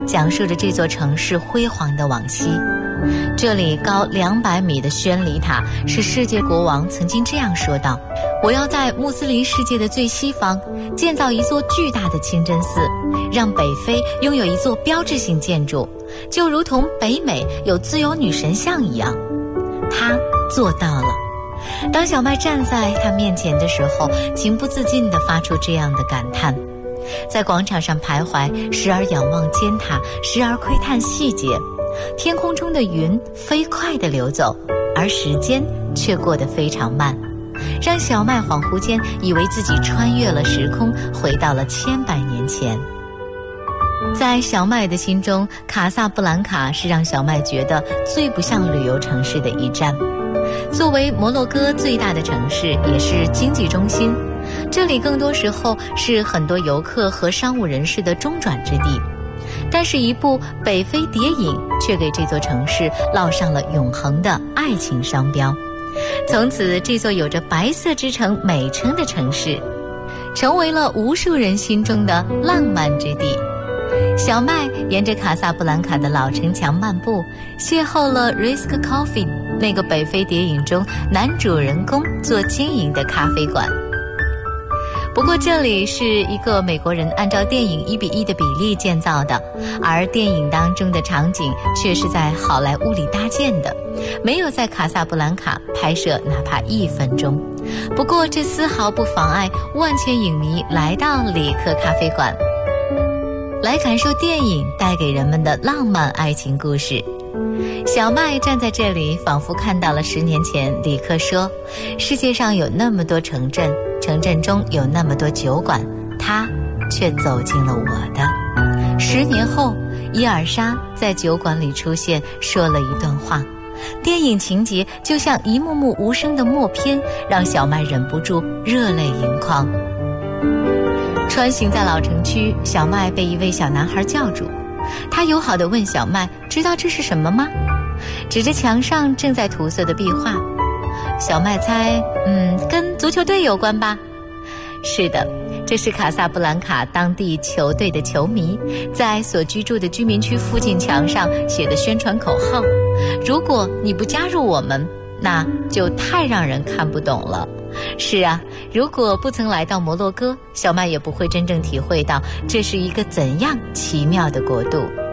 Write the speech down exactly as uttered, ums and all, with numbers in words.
讲述着这座城市辉煌的往昔。这里高两百米的宣礼塔是世界国王曾经这样说道：我要在穆斯林世界的最西方建造一座巨大的清真寺，让北非拥有一座标志性建筑，就如同北美有自由女神像一样。他做到了。当小麦站在他面前的时候，情不自禁地发出这样的感叹。在广场上徘徊，时而仰望尖塔，时而窥探细节。天空中的云飞快地流走，而时间却过得非常慢，让小麦恍惚间以为自己穿越了时空，回到了千百年前。在小麦的心中，卡萨布兰卡是让小麦觉得最不像旅游城市的一站。作为摩洛哥最大的城市，也是经济中心，这里更多时候是很多游客和商务人士的中转之地。但是一部北非谍影却给这座城市烙上了永恒的爱情商标。从此，这座有着白色之城美称的城市成为了无数人心中的浪漫之地。小麦沿着卡萨布兰卡的老城墙漫步，邂逅了 Risk Coffee， 那个北非谍影中男主人公做经营的咖啡馆。不过这里是一个美国人按照电影一比一的比例建造的，而电影当中的场景却是在好莱坞里搭建的，没有在卡萨布兰卡拍摄哪怕一分钟。不过这丝毫不妨碍万千影迷来到里克咖啡馆，来感受电影带给人们的浪漫爱情故事。小麦站在这里，仿佛看到了十年前里克说，世界上有那么多城镇，城镇中有那么多酒馆，他却走进了我的。十年后，伊尔莎在酒馆里出现，说了一段话。电影情节就像一幕幕无声的默片，让小麦忍不住热泪盈眶。穿行在老城区，小麦被一位小男孩叫住，他友好地问小麦，知道这是什么吗？指着墙上正在涂色的壁画。小麦猜，嗯，跟足球队有关吧？是的，这是卡萨布兰卡当地球队的球迷在所居住的居民区附近墙上写的宣传口号。如果你不加入我们，那就太让人看不懂了。是啊，如果不曾来到摩洛哥，小麦也不会真正体会到这是一个怎样奇妙的国度。